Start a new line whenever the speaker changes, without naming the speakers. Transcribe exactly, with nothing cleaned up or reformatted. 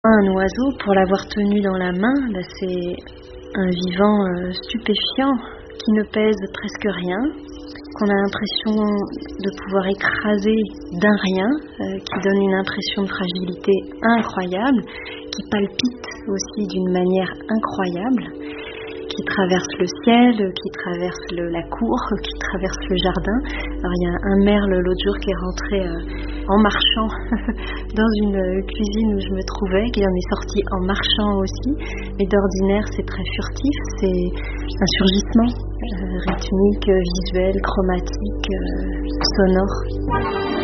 Un oiseau, pour l'avoir tenu dans la main, bah c'est un vivant euh, stupéfiant qui ne pèse presque rien, qu'on a l'impression de pouvoir écraser d'un rien, euh, qui donne une impression de fragilité incroyable, qui palpite aussi d'une manière incroyable, qui traverse le ciel, qui traverse le, la cour, qui traverse le jardin. Alors il y a un merle l'autre jour qui est rentré euh, en marchant dans une cuisine où je me trouvais, qui en est sorti en marchant aussi, mais d'ordinaire c'est très furtif, c'est un surgissement euh, rythmique, visuel, chromatique, euh, sonore.